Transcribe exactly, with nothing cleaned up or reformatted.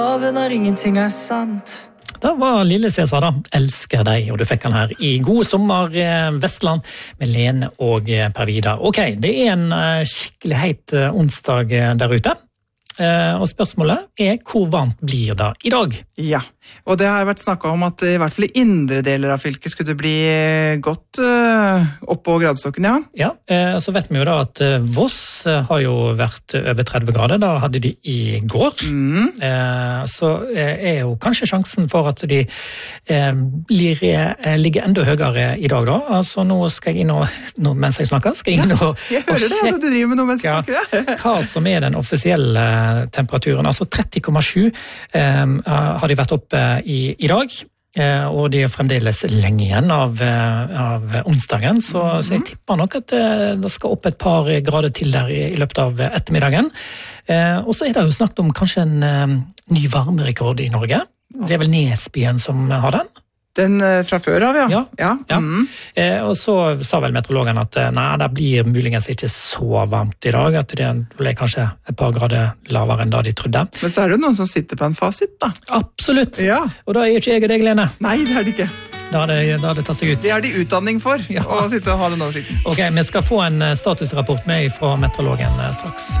Når ingenting er sant. Da var Lille Cæsar da, elsker deg, og du fikk han her i God sommer Vestland med Lene og Per Vidar. Ok, det er en skikkelig heit onsdag der ute, og spørsmålet er hvor varmt blir det i dag? Ja, og det har vært snakket om at i hvert fall i indre deler av fylket skulle det bli godt uh, opp på gradestokken, ja. Ja, eh, så vet vi jo da at eh, Voss har jo vært over tretti grader, da hadde de i går. Mm. Eh, så eh, er jo kanskje sjansen for at de eh, blir, eh, ligger enda høyere i dag da. Altså nå skal jeg inn og, nå, mens jeg snakker, skal jeg inn og, jeg hører og det, at du driver med noe mens du snakker, ja, hva som er den offisielle temperaturen. Altså tretti komma sju eh, har de vært oppe i, i dag, eh, og de er fremdeles lenge igjen av, av onsdagen, så, mm-hmm. så jeg tipper nok at det skal opp et par grader til der i, i løpet av ettermiddagen. Eh, og så er det jo snakket om kanskje en eh, ny varmerekord i Norge. Det er vel Nesbyen som har den? Den fra før av, ja. Ja, ja. ja. Mm. Eh, og så sa vel meteorologen at nei, det blir muligens ikke så varmt i dag, at det ble kanskje et par grader lavere enn da de trodde. Men så er det jo noen som sitter på en fasit, da. Absolutt. Ja. Og da er ikke jeg og deg, Lene. Nei, det er det ikke. Da har det, da har det tatt seg ut. Det er de utdanning for, ja. Å sitte og ha den oversikten. Ok, vi skal få en statusrapport med fra meteorologen straks.